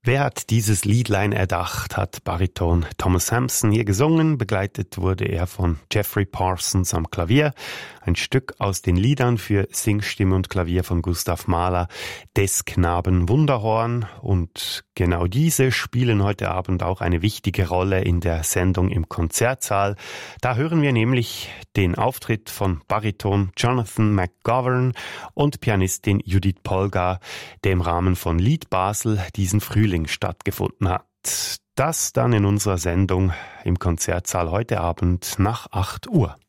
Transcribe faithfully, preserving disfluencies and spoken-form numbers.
Wer hat dieses Liedlein erdacht, hat Bariton Thomas Hampson hier gesungen. Begleitet wurde er von Jeffrey Parsons am Klavier. Ein Stück aus den Liedern für Singstimme und Klavier von Gustav Mahler, des Knaben Wunderhorn. Und genau diese spielen heute Abend auch eine wichtige Rolle in der Sendung im Konzertsaal. Da hören wir nämlich den Auftritt von Bariton Jonathan McGovern und Pianistin Judith Polgar, der im Rahmen von Lied Basel diesen Frühling stattgefunden hat. Das dann in unserer Sendung im Konzertsaal heute Abend nach acht Uhr.